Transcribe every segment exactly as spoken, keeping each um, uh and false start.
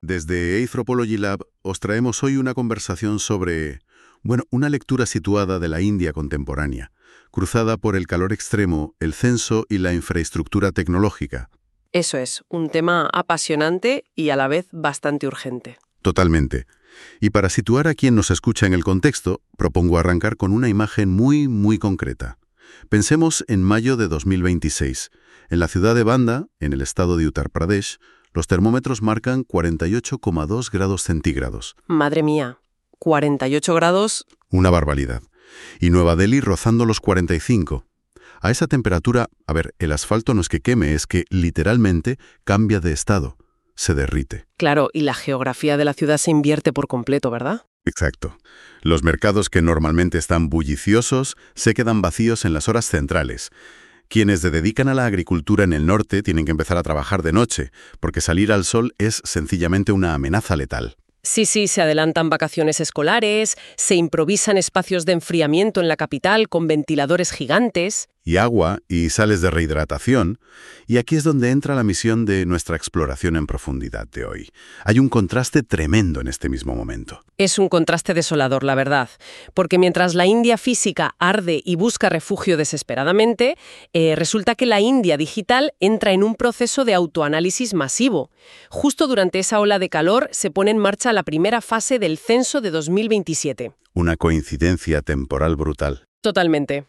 Desde Anthropology Lab os traemos hoy una conversación sobre, bueno, una lectura situada de la India contemporánea, cruzada por el calor extremo, el censo y la infraestructura tecnológica. Eso es, un tema apasionante y a la vez bastante urgente. Totalmente. Y para situar a quien nos escucha en el contexto, propongo arrancar con una imagen muy, muy concreta. Pensemos en mayo de dos mil veintiséis. En la ciudad de Banda, en el estado de Uttar Pradesh, los termómetros marcan cuarenta y ocho coma dos grados centígrados. Madre mía, cuarenta y ocho grados... Una barbaridad. Y Nueva Delhi rozando los cuarenta y cinco. A esa temperatura, a ver, el asfalto no es que queme, es que literalmente cambia de estado, se derrite. Claro, y la geografía de la ciudad se invierte por completo, ¿verdad? Exacto. Los mercados que normalmente están bulliciosos se quedan vacíos en las horas centrales. Quienes se dedican a la agricultura en el norte tienen que empezar a trabajar de noche, porque salir al sol es sencillamente una amenaza letal. Sí, sí, se adelantan vacaciones escolares, se improvisan espacios de enfriamiento en la capital con ventiladores gigantes. Y agua y sales de rehidratación. Y aquí es donde entra la misión de nuestra exploración en profundidad de hoy. Hay un contraste tremendo en este mismo momento. Es un contraste desolador, la verdad, porque mientras la India física arde y busca refugio desesperadamente, eh, resulta que la India digital entra en un proceso de autoanálisis masivo. Justo durante esa ola de calor se pone en marcha la primera fase del censo de dos mil veintisiete. Una coincidencia temporal brutal. Totalmente.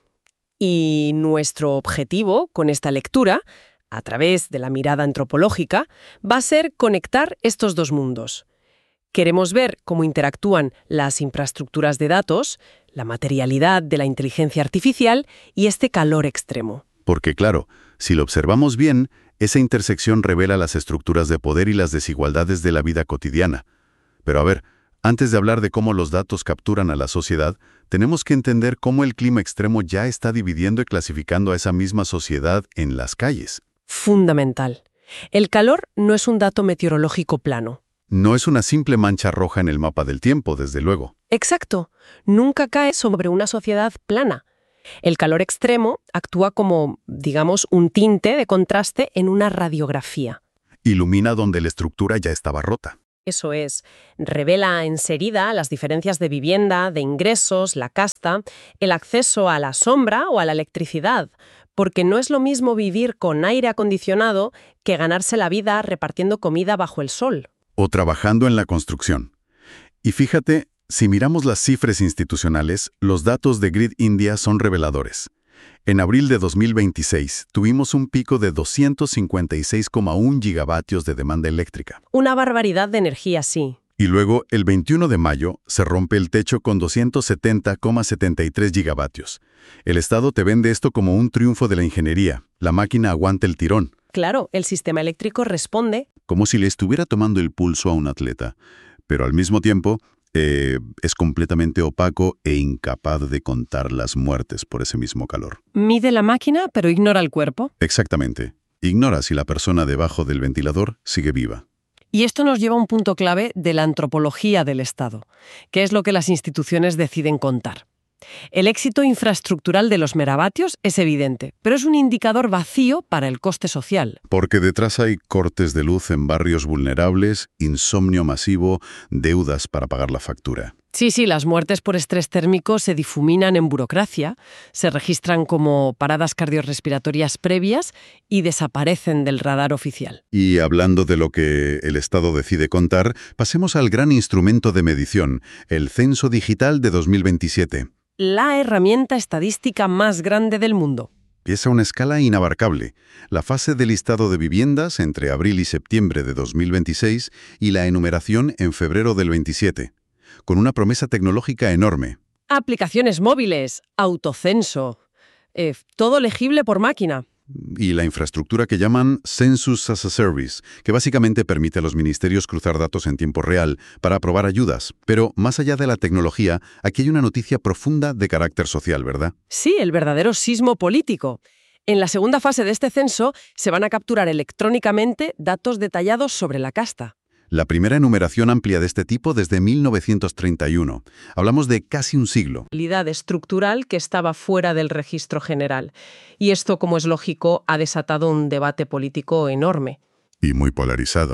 Y nuestro objetivo con esta lectura, a través de la mirada antropológica, va a ser conectar estos dos mundos. Queremos ver cómo interactúan las infraestructuras de datos, la materialidad de la inteligencia artificial y este calor extremo. Porque claro, si lo observamos bien, esa intersección revela las estructuras de poder y las desigualdades de la vida cotidiana. Pero a ver, antes de hablar de cómo los datos capturan a la sociedad, tenemos que entender cómo el clima extremo ya está dividiendo y clasificando a esa misma sociedad en las calles. Fundamental. El calor no es un dato meteorológico plano. No es una simple mancha roja en el mapa del tiempo, desde luego. Exacto. Nunca cae sobre una sociedad plana. El calor extremo actúa como, digamos, un tinte de contraste en una radiografía. Ilumina donde la estructura ya estaba rota. Eso es, revela enseguida las diferencias de vivienda, de ingresos, la casta, el acceso a la sombra o a la electricidad, porque no es lo mismo vivir con aire acondicionado que ganarse la vida repartiendo comida bajo el sol. O trabajando en la construcción. Y fíjate, si miramos las cifras institucionales, los datos de Grid India son reveladores. En abril de dos mil veintiséis tuvimos un pico de doscientos cincuenta y seis coma uno gigavatios de demanda eléctrica. Una barbaridad de energía, sí. Y luego, el veintiuno de mayo, se rompe el techo con doscientos setenta coma setenta y tres gigavatios. El Estado te vende esto como un triunfo de la ingeniería. La máquina aguanta el tirón. Claro, el sistema eléctrico responde. Como si le estuviera tomando el pulso a un atleta. Pero al mismo tiempo, eh, es completamente opaco e incapaz de contar las muertes por ese mismo calor. Mide la máquina, pero ignora el cuerpo. Exactamente. Ignora si la persona debajo del ventilador sigue viva. Y esto nos lleva a un punto clave de la antropología del Estado, que es lo que las instituciones deciden contar. El éxito infraestructural de los megavatios es evidente, pero es un indicador vacío para el coste social. Porque detrás hay cortes de luz en barrios vulnerables, insomnio masivo, deudas para pagar la factura. Sí, sí, las muertes por estrés térmico se difuminan en burocracia, se registran como paradas cardiorrespiratorias previas y desaparecen del radar oficial. Y hablando de lo que el Estado decide contar, pasemos al gran instrumento de medición, el Censo Digital de dos mil veintisiete. La herramienta estadística más grande del mundo. Es a una escala inabarcable. La fase del listado de viviendas entre abril y septiembre de dos mil veintiséis y la enumeración en febrero del veintisiete. Con una promesa tecnológica enorme. Aplicaciones móviles, autocenso, eh, todo legible por máquina. Y la infraestructura que llaman Census as a Service, que básicamente permite a los ministerios cruzar datos en tiempo real para aprobar ayudas. Pero más allá de la tecnología, aquí hay una noticia profunda de carácter social, ¿verdad? Sí, el verdadero sismo político. En la segunda fase de este censo se van a capturar electrónicamente datos detallados sobre la casta. La primera enumeración amplia de este tipo desde mil novecientos treinta y uno. Hablamos de casi un siglo. Habilidad estructural que estaba fuera del registro general. Y esto, como es lógico, ha desatado un debate político enorme. Y muy polarizado.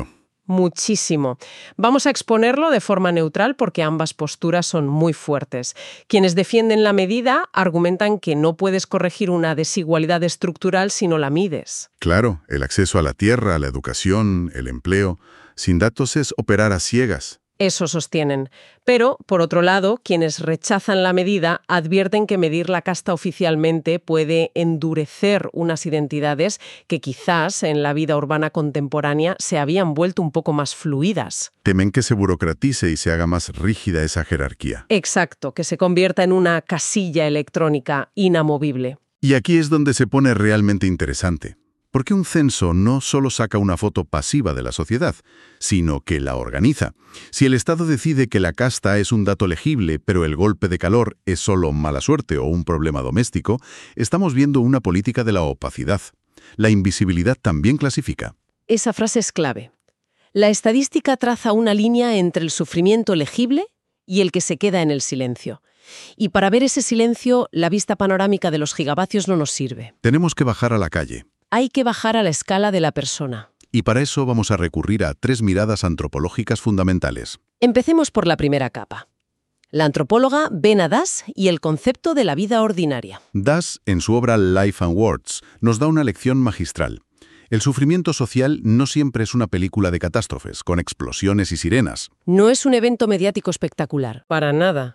Muchísimo. Vamos a exponerlo de forma neutral porque ambas posturas son muy fuertes. Quienes defienden la medida argumentan que no puedes corregir una desigualdad estructural si no la mides. Claro, el acceso a la tierra, a la educación, el empleo. Sin datos es operar a ciegas. Eso sostienen. Pero, por otro lado, quienes rechazan la medida advierten que medir la casta oficialmente puede endurecer unas identidades que quizás en la vida urbana contemporánea se habían vuelto un poco más fluidas. Temen que se burocratice y se haga más rígida esa jerarquía. Exacto, que se convierta en una casilla electrónica inamovible. Y aquí es donde se pone realmente interesante. Porque un censo no solo saca una foto pasiva de la sociedad, sino que la organiza. Si el Estado decide que la casta es un dato legible, pero el golpe de calor es solo mala suerte o un problema doméstico, estamos viendo una política de la opacidad. La invisibilidad también clasifica. Esa frase es clave. La estadística traza una línea entre el sufrimiento legible y el que se queda en el silencio. Y para ver ese silencio, la vista panorámica de los gigavatios no nos sirve. Tenemos que bajar a la calle. Hay que bajar a la escala de la persona. Y para eso vamos a recurrir a tres miradas antropológicas fundamentales. Empecemos por la primera capa. La antropóloga Ben Das y el concepto de la vida ordinaria. Das, en su obra Life and Words, nos da una lección magistral. El sufrimiento social no siempre es una película de catástrofes, con explosiones y sirenas. No es un evento mediático espectacular. Para nada.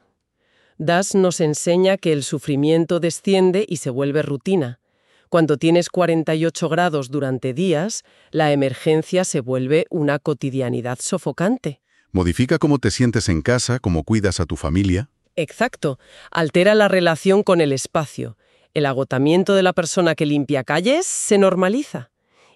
Das nos enseña que el sufrimiento desciende y se vuelve rutina. Cuando tienes cuarenta y ocho grados durante días, la emergencia se vuelve una cotidianidad sofocante. Modifica cómo te sientes en casa, cómo cuidas a tu familia. Exacto. Altera la relación con el espacio. El agotamiento de la persona que limpia calles se normaliza.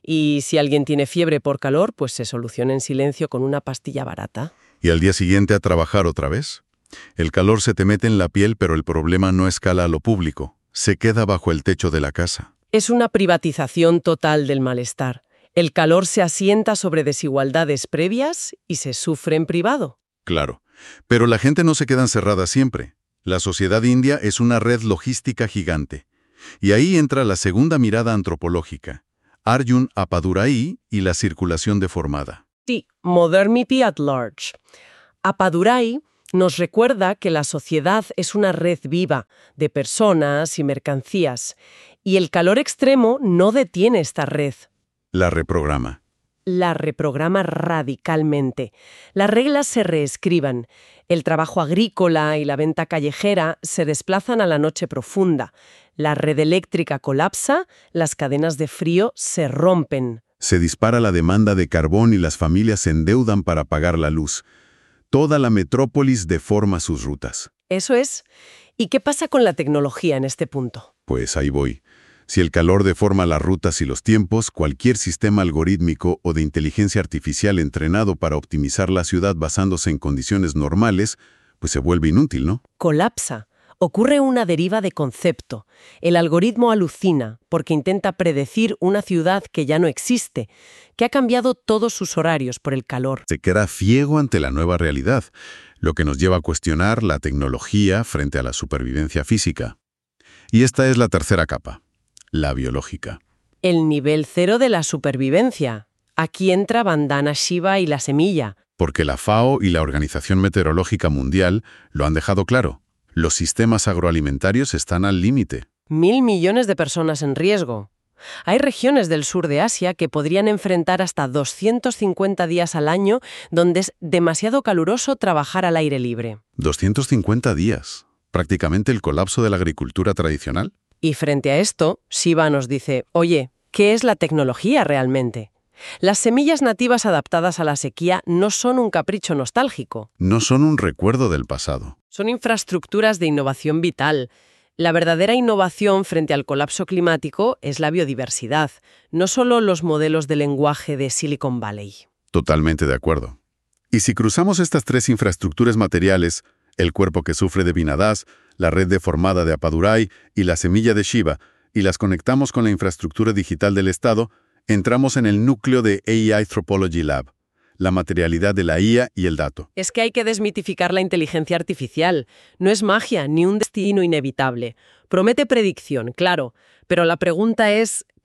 Y si alguien tiene fiebre por calor, pues se soluciona en silencio con una pastilla barata. ¿Y al día siguiente a trabajar otra vez? El calor se te mete en la piel, pero el problema no escala a lo público. Se queda bajo el techo de la casa. Es una privatización total del malestar. El calor se asienta sobre desigualdades previas y se sufre en privado. Claro, pero la gente no se queda encerrada siempre. La sociedad india es una red logística gigante. Y ahí entra la segunda mirada antropológica, Arjun Appadurai y la circulación deformada. Sí, Modernity at Large. Appadurai nos recuerda que la sociedad es una red viva de personas y mercancías, y el calor extremo no detiene esta red. La reprograma. La reprograma radicalmente. Las reglas se reescriban. El trabajo agrícola y la venta callejera se desplazan a la noche profunda. La red eléctrica colapsa, las cadenas de frío se rompen. Se dispara la demanda de carbón y las familias se endeudan para pagar la luz. Toda la metrópolis deforma sus rutas. Eso es. ¿Y qué pasa con la tecnología en este punto? Pues ahí voy. Si el calor deforma las rutas y los tiempos, cualquier sistema algorítmico o de inteligencia artificial entrenado para optimizar la ciudad basándose en condiciones normales, pues se vuelve inútil, ¿no? Colapsa. Ocurre una deriva de concepto. El algoritmo alucina porque intenta predecir una ciudad que ya no existe, que ha cambiado todos sus horarios por el calor. Se queda ciego ante la nueva realidad, lo que nos lleva a cuestionar la tecnología frente a la supervivencia física. Y esta es la tercera capa, la biológica. El nivel cero de la supervivencia. Aquí entra Vandana Shiva y la semilla. Porque la FAO y la Organización Meteorológica Mundial lo han dejado claro. Los sistemas agroalimentarios están al límite. Mil millones de personas en riesgo. Hay regiones del sur de Asia que podrían enfrentar hasta doscientos cincuenta días al año donde es demasiado caluroso trabajar al aire libre. doscientos cincuenta días. Prácticamente el colapso de la agricultura tradicional. Y frente a esto, Shiva nos dice, oye, ¿qué es la tecnología realmente? Las semillas nativas adaptadas a la sequía no son un capricho nostálgico. No son un recuerdo del pasado. Son infraestructuras de innovación vital. La verdadera innovación frente al colapso climático es la biodiversidad, no solo los modelos de lenguaje de Silicon Valley. Totalmente de acuerdo. Y si cruzamos estas tres infraestructuras materiales, el cuerpo que sufre de Vinadas, la red deformada de Appadurai y la semilla de Shiva, y las conectamos con la infraestructura digital del Estado, entramos en el núcleo de A I Anthropology Lab, la materialidad de la I A y el dato. Es que hay que desmitificar la inteligencia artificial. No es magia ni un destino inevitable. Promete predicción, claro, pero la pregunta es,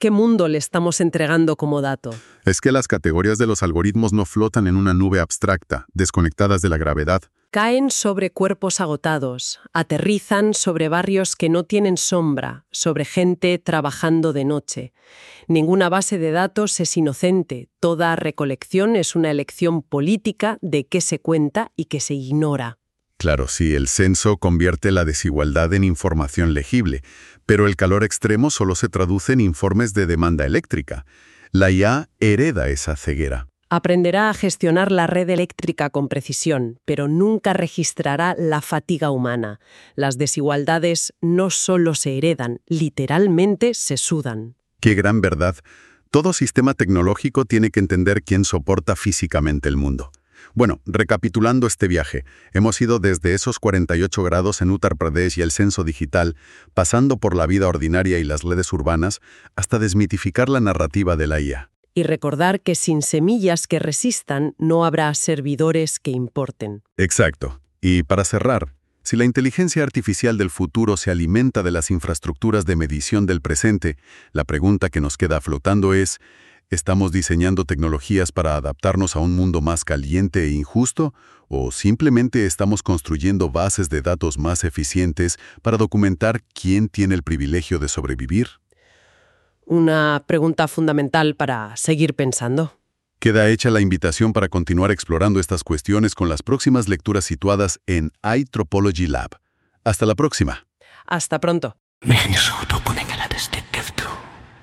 ¿Qué mundo le estamos entregando como dato? Es que las categorías de los algoritmos no flotan en una nube abstracta, desconectadas de la gravedad. Caen sobre cuerpos agotados, aterrizan sobre barrios que no tienen sombra, sobre gente trabajando de noche. Ninguna base de datos es inocente, toda recolección es una elección política de qué se cuenta y qué se ignora. Claro, sí, el censo convierte la desigualdad en información legible, pero el calor extremo solo se traduce en informes de demanda eléctrica. La I A hereda esa ceguera. Aprenderá a gestionar la red eléctrica con precisión, pero nunca registrará la fatiga humana. Las desigualdades no solo se heredan, literalmente se sudan. ¡Qué gran verdad! Todo sistema tecnológico tiene que entender quién soporta físicamente el mundo. Bueno, recapitulando este viaje, hemos ido desde esos cuarenta y ocho grados en Uttar Pradesh y el censo digital, pasando por la vida ordinaria y las redes urbanas, hasta desmitificar la narrativa de la I A. Y recordar que sin semillas que resistan no habrá servidores que importen. Exacto. Y para cerrar, si la inteligencia artificial del futuro se alimenta de las infraestructuras de medición del presente, la pregunta que nos queda flotando es, ¿estamos diseñando tecnologías para adaptarnos a un mundo más caliente e injusto? ¿O simplemente estamos construyendo bases de datos más eficientes para documentar quién tiene el privilegio de sobrevivir? Una pregunta fundamental para seguir pensando. Queda hecha la invitación para continuar explorando estas cuestiones con las próximas lecturas situadas en iTropology Lab. Hasta la próxima. Hasta pronto.